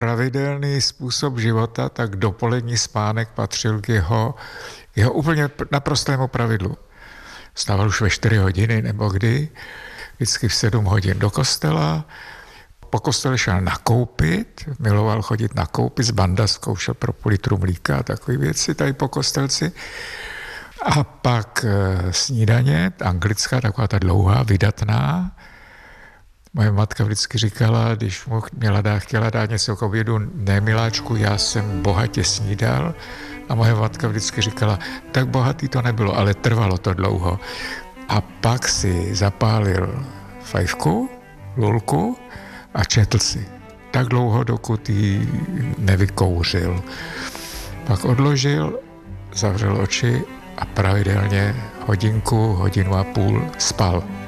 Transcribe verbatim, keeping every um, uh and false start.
pravidelný způsob života, tak dopolední spánek patřil k jeho, jeho úplně naprostému pravidlu. Vstával už ve čtyři hodiny nebo kdy, vždycky v sedm hodin do kostela, po kostele šel nakoupit, miloval chodit nakoupit, z banda zkoušel pro půl litru mlíka a takové věci tady po kostelci. A pak snídaně, anglická, taková ta dlouhá, vydatná. Moje matka vždycky říkala, když mu měla dát, chtěla dát něco k obědu, ne miláčku, já jsem bohatě snídal. A moje matka vždycky říkala, tak bohatý to nebylo, ale trvalo to dlouho. A pak si zapálil fajfku, lulku a četl si. Tak dlouho, dokud ji nevykouřil. Pak odložil, zavřel oči a pravidelně hodinku, hodinu a půl spal.